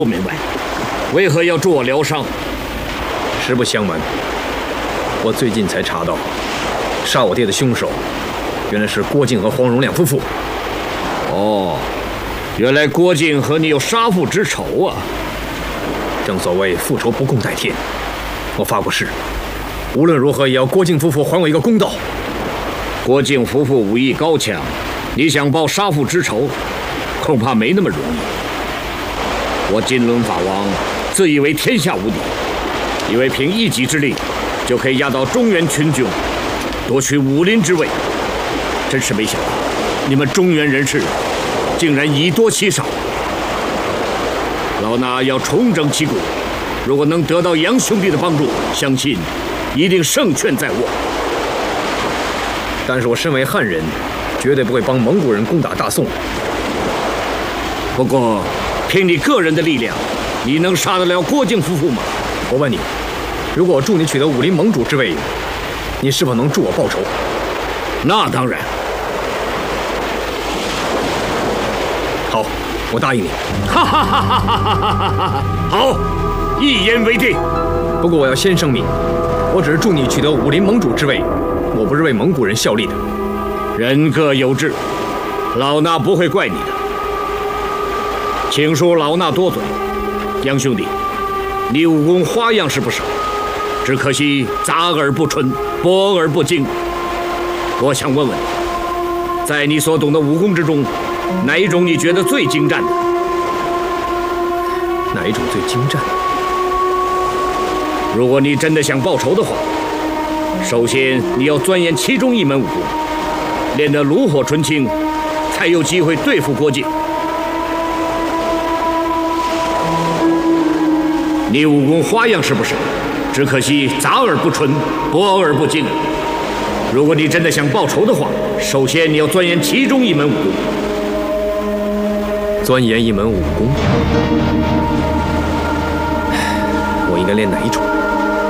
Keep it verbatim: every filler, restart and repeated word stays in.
不明白，为何要助我疗伤？ 实不相瞒，我最近才查到，杀我爹的凶手，原来是郭靖和黄蓉两夫妇。 哦，原来郭靖和你有杀父之仇啊！ 正所谓复仇不共戴天，我发过誓，无论如何也要郭靖夫妇还我一个公道。 郭靖夫妇武艺高强，你想报杀父之仇，恐怕没那么容易。 我金轮法王自以为天下无敌，以为凭一己之力就可以压倒中原群雄，夺取武林之位。真是没想到，你们中原人士竟然以多欺少。老衲要重整旗鼓，如果能得到杨兄弟的帮助，相信一定胜券在握。 但是我身为汉人，绝对不会帮蒙古人攻打大宋。 不过。 凭你个人的力量，你能杀得了郭靖夫妇吗？ 我问你，如果我助你取得武林盟主之位，你是否能助我报仇？ 那当然。 好，我答应你。 哈哈哈哈哈哈！好，一言为定。 不过我要先声明，我只是助你取得武林盟主之位，我不是为蒙古人效力的。 人各有志，老衲不会怪你的。 请恕老衲多嘴，杨兄弟，你武功花样是不少，只可惜杂而不纯，博而不精。我想问问你，在你所懂的武功之中，哪一种你觉得最精湛的？ 哪一种最精湛？ 如果你真的想报仇的话，首先你要钻研其中一门武功，练得炉火纯青，才有机会对付郭靖。 你武功花样是不少，只可惜杂而不纯，博而不精。如果你真的想报仇的话，首先你要钻研其中一门武功。 钻研一门武功，我应该练哪一种？